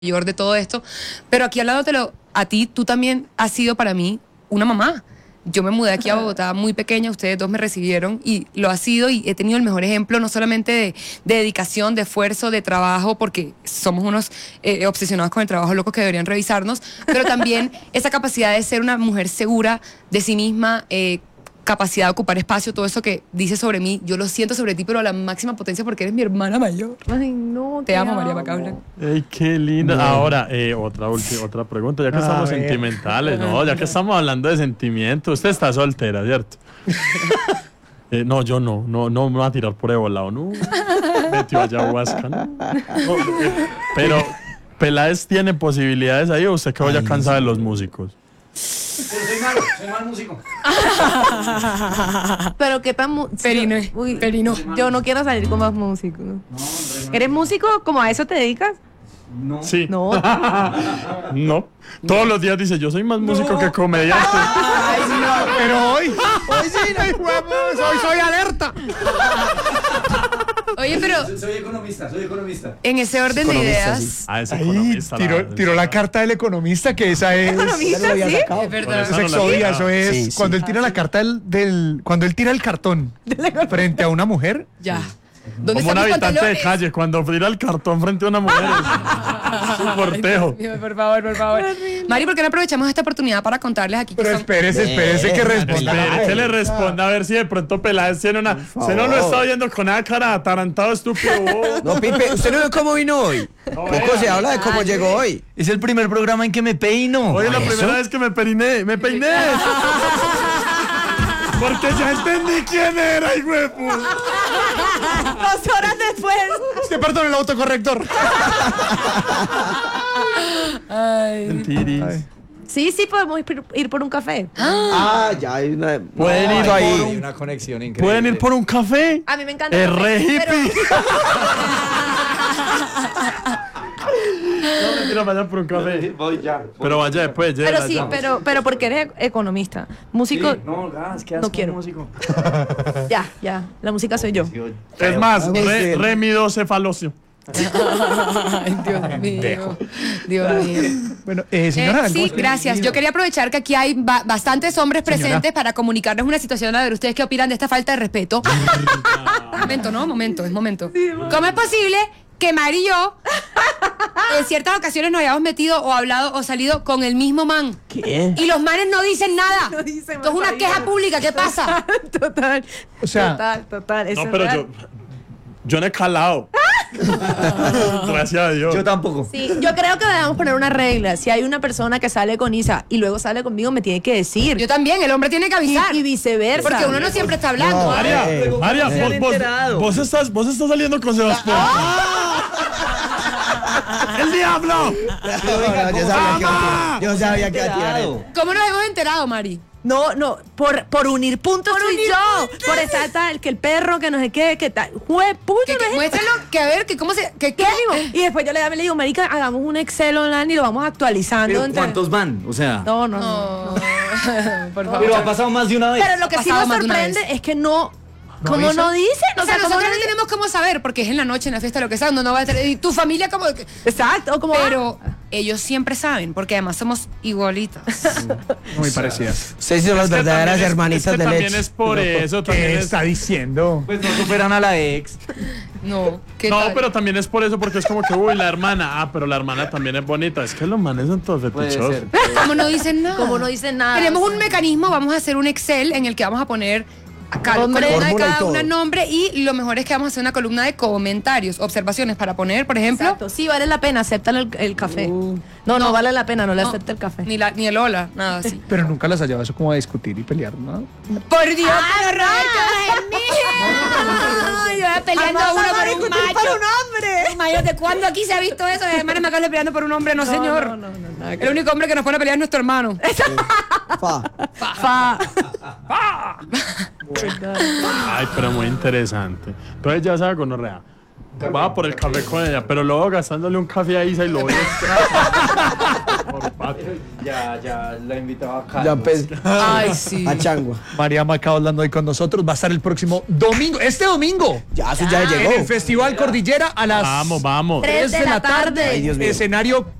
mayor de todo esto, pero aquí hablándotelo a ti, tú también has sido para mí una mamá. Yo me mudé aquí a Bogotá muy pequeña, ustedes dos me recibieron y lo ha sido, y he tenido el mejor ejemplo, no solamente de dedicación, de esfuerzo, de trabajo, porque somos unos obsesionados con el trabajo, locos que deberían revisarnos, pero también esa capacidad de ser una mujer segura de sí misma, capacidad de ocupar espacio, todo eso que dices sobre mí, yo lo siento sobre ti, pero a la máxima potencia porque eres mi hermana mayor. Ay, no, te amo, María Macaulay. Ay, qué linda. Bien. Ahora, otra pregunta, ya que estamos sentimentales, ¿no? Ya que estamos hablando de sentimientos, usted está soltera, ¿cierto? No, yo no me voy a tirar por Evolao, ¿no? Metió ayahuasca, ¿no? Pero, ¿Peláez tiene posibilidades ahí o usted quedó ya cansada de los músicos? Soy mal músico. Pero qué tan Perino. Yo no quiero salir con más músicos. No, ¿eres músico? ¿Como a eso te dedicas? No. Sí. No. No. Todos los días dice, yo soy más músico que comediante. Ay, no, pero hoy sí, no hay huevos, hoy soy alerta. Oye, pero Soy economista. en ese orden de ideas, Sí. Ah, es Ahí economista. tiró la carta del economista, que esa es. ¿Economista, sí? es verdad. Eso es Exodia, eso es. Sí, sí. Cuando él tira la carta cuando él tira el cartón frente a una mujer. Ya. ¿Dónde Como un están mis habitante de pantalones? calle, cuando tira el cartón frente a una mujer. Es un cortejo. Dios mío, por favor. Mari, ¿por qué no aprovechamos esta oportunidad para contarles aquí que Pero son- espérese que responda. Espere, que le responda a ver si de pronto Peláez tiene una. Usted no lo está oyendo con esa cara atarantado, estúpido. No, Pipe, ¿usted no ve cómo vino hoy? Poco se habla de cómo llegó hoy. Es el primer programa en que me peino. Hoy es la primera vez que me peiné. Porque ya entendí quién era, hijo de puta. 2 horas después. Usted perdone el autocorrector. Mentiris. Sí, podemos ir por un café. Ya hay una. Pueden ir Hay ahí. una conexión increíble. Pueden ir por un café. A mí me encanta. Es el café, re pero- hippie. No, mentira, vayan por un café. Voy ya. Pero vaya después, ya. Pero sí, pero porque eres economista. Músico, No, gas, ¿qué no haces quiero. músico? ya. La música soy yo. Es más, re mi do cefalocio. Ay, Dios mío. Bueno, señora. Sí, algo- gracias. Yo quería aprovechar que aquí hay bastantes hombres presentes para comunicarles una situación, a ver ustedes qué opinan de esta falta de respeto. Momento. ¿Cómo es posible que Mari y yo en ciertas ocasiones nos hayamos metido o hablado o salido con el mismo man? ¿Qué? Y los manes no dicen nada. No dicen Esto es una nada. queja pública, ¿qué pasa? Total. O sea, Total. Eso No, es pero real. yo no he calado. Gracias a Dios. Yo tampoco. Sí, yo creo que debemos poner una regla. Si hay una persona que sale con Isa y luego sale conmigo, me tiene que decir. Yo también, el hombre tiene que avisar. Y viceversa. Porque uno no siempre está hablando. No, María, se han enterado. vos estás saliendo con Sebastián. ¡El diablo! Yo sabía que iba a tirar él. ¿Cómo nos hemos enterado, Mari? No, por unir puntos tú y yo. Por estar tal, que el perro, que no sé qué, que tal. Jue puta, no es Muéstralo, que a ver, que cómo se... Que, ¿Qué digo? Y después yo le digo, marica, hagamos un Excel online y lo vamos actualizando. Pero entre- ¿cuántos van? O sea, No. Por favor. pero ha pasado más de una vez. Pero lo que sí Pasado nos más de una sorprende vez. es que no... ¿Cómo no dicen? O sea, ¿cómo nosotros no dicen? tenemos cómo saber, porque es en la noche, en la fiesta, lo que sea, uno no va a estar... Y tu familia como... Exacto, como... Pero ellos siempre saben, porque además somos igualitas. muy parecidas. Ustedes son las verdaderas hermanitas de También leche. es por eso. También ¿Qué es, está diciendo? Pues no superan a la ex. No, ¿qué no, tal? pero también es por eso, porque es como que, uy, la hermana. Pero la hermana también es bonita. Es que los manes son todos Puede fetichosos. ser. ¿Cómo no dicen nada? Como no dicen nada. Tenemos un mecanismo, vamos a hacer un Excel en el que vamos a poner a cada Nombre. columna de Fórmula y cada todo. una nombre, y lo mejor es que vamos a hacer una columna de comentarios, observaciones para poner, por ejemplo. Exacto, sí, vale la pena, aceptan el café. No vale la pena, no le acepta el café. Ni el hola, nada así. Pero nunca las hallaba eso como a discutir y pelear, ¿no? Por Dios, pero yo peleando Jamás uno van a por un discutir macho. por un hombre. Imagínate, ¿cuándo aquí se ha visto eso? De hermanos me peleando por un hombre, no, señor. No, nada que El único hombre que nos pone a pelear es nuestro hermano. Fa. Fa. Ay, pero muy interesante. Entonces ya sabe gonorrea. Va por el café con ella, pero luego gastándole un café a Isa y lo voy a... Por Ah, Ya la invitaba acá. Ya Ay, sí. a Changua. María Macao hablando hoy con nosotros. Va a estar el próximo domingo. Este domingo. Ya, eso ya En llegó. el Festival Cordillera a las vamos. 3 3 de la tarde. Ay, Dios mío. Escenario